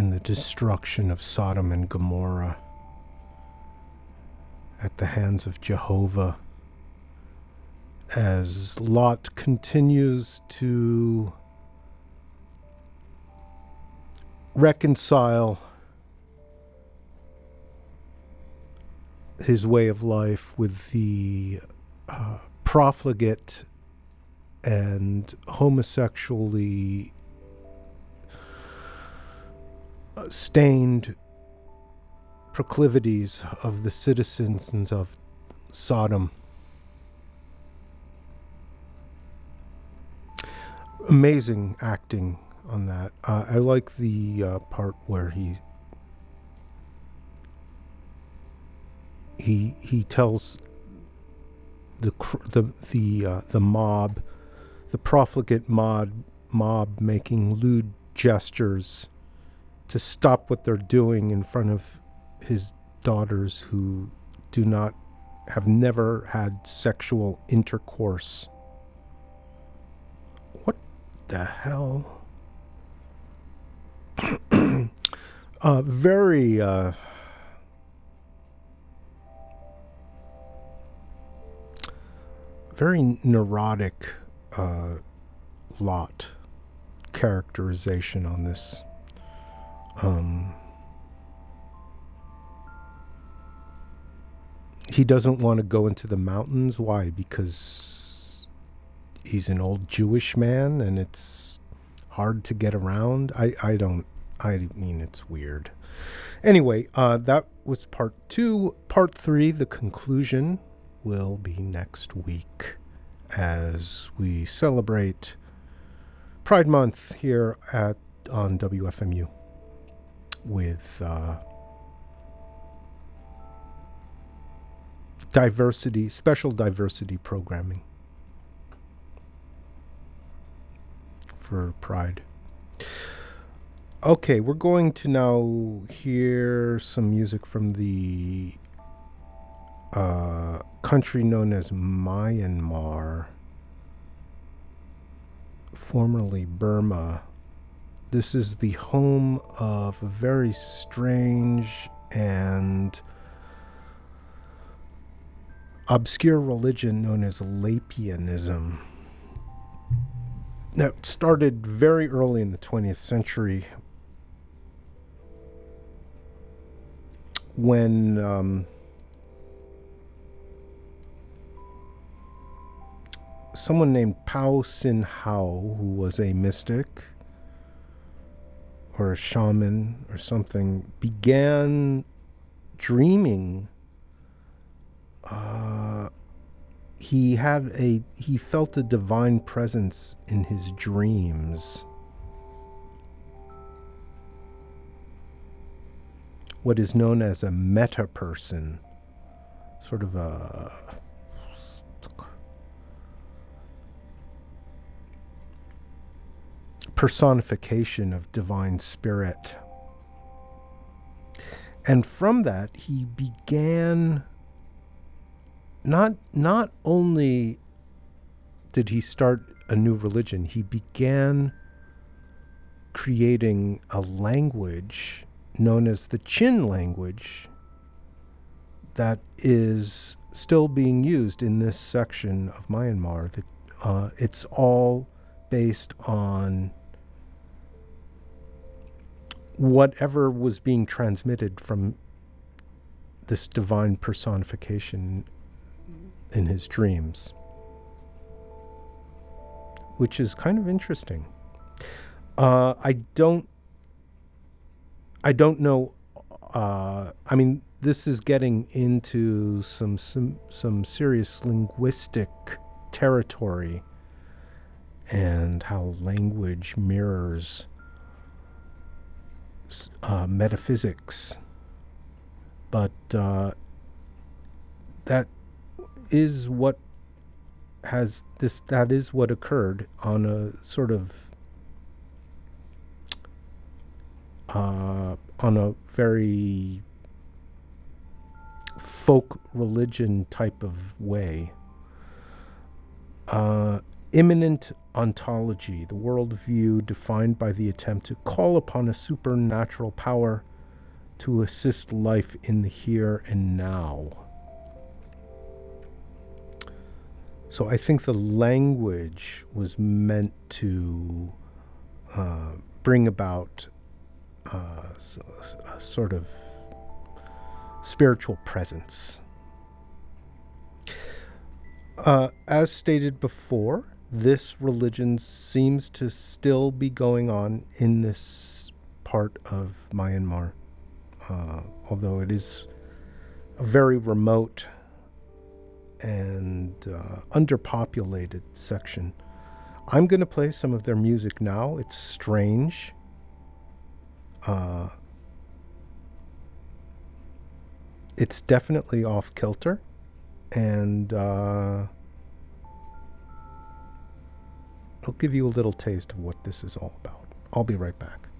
and the destruction of Sodom and Gomorrah at the hands of Jehovah, as Lot continues to reconcile his way of life with the profligate and homosexually stained proclivities of the citizens of Sodom. Amazing acting on that. I like the part where he tells the mob, the profligate mob making lewd gestures to stop what they're doing in front of his daughters who have never had sexual intercourse. What the hell? Very neurotic Lot characterization on this. He doesn't want to go into the mountains. Why? Because he's an old Jewish man and it's hard to get around. I mean, it's weird. Anyway, that was part 2. Part 3, the conclusion, will be next week as we celebrate Pride Month here on WFMU with special diversity programming for Pride. Okay, we're going to now hear some music from the country known as Myanmar, formerly Burma. This is the home of a very strange and obscure religion known as Lapianism. That started very early in the 20th century when someone named Pao Sin Hao, who was a mystic or a shaman or something, began dreaming. He felt a divine presence in his dreams. What is known as a meta person, sort of a personification of divine spirit. And from that, he began, not only did he start a new religion, he began creating a language known as the Chin language that is still being used in this section of Myanmar. It's all based on whatever was being transmitted from this divine personification in his dreams, which is kind of interesting. I don't know. I mean, this is getting into some serious linguistic territory and how language mirrors metaphysics. But that is what occurred on a sort of on a very folk religion type of way. immanent ontology, the worldview defined by the attempt to call upon a supernatural power to assist life in the here and now. So I think the language was meant to bring about a sort of spiritual presence. As stated before, this religion seems to still be going on in this part of Myanmar, although it is a very remote and underpopulated section. I'm going to play some of their music now. It's strange. It's definitely off kilter, and I'll give you a little taste of what this is all about. I'll be right back.